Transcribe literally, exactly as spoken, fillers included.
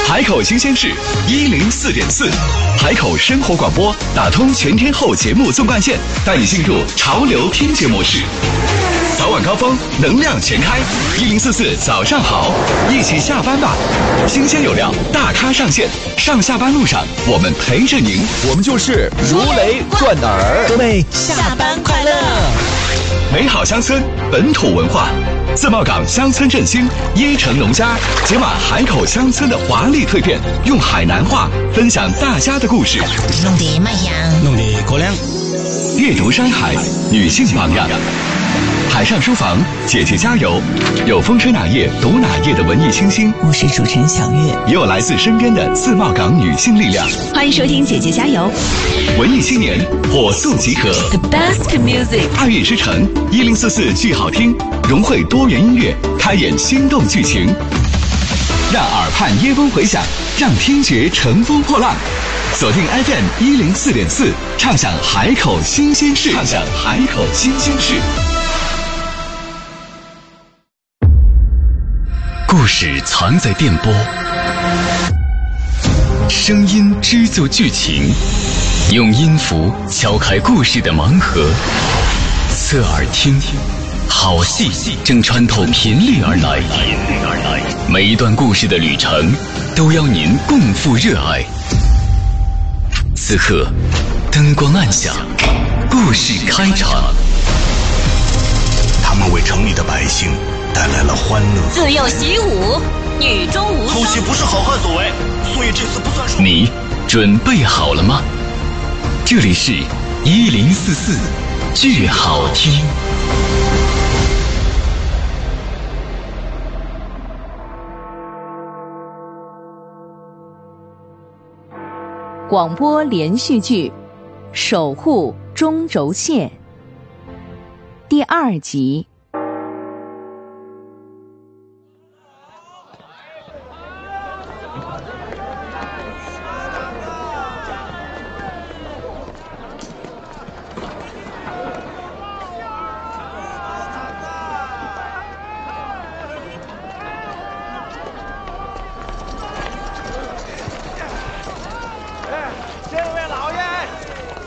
海口新鲜事一零四点四，海口生活广播打通全天候节目纵贯线，带你进入潮流听节模式。早晚高峰，能量全开，一零四四早上好，一起下班吧。新鲜有料，大咖上线，上下班路上我们陪着您， 我们就是如雷贯耳。 各位下班快乐！ 美好乡村，本土文化。自贸港乡村振兴，椰城农家解码海口乡村的华丽蜕变，用海南话分享大家的故事。 弄得卖香， 弄得过亮。 阅读山海，女性榜样。海上书房，姐姐加油！有风吹哪页读哪页的文艺清新， 我是主持人小月， 也有来自身边的自贸港女性力量。 欢迎收听姐姐加油！ 文艺青年火速集合 ，The best music， 爱乐之城一零四四剧好听，融汇多元音乐，开演心动剧情，让耳畔耶风回响，让听觉乘风破浪。锁定 F M 一零四点四，畅享海口新鲜事，畅享海口新鲜事。故事藏在电波，声音织就剧情，用音符敲开故事的盲盒。侧耳听，好戏正穿透频率而来，每一段故事的旅程都邀您共赴热爱。此刻，灯光暗下，故事开场。 他们为城里的百姓带来了欢乐。 自幼习武，女中无双。 偷袭不是好汉所为，所以这次不算数。 你准备好了吗？这里是一零四四剧好听。 广播连续剧《守护中轴线》第二集。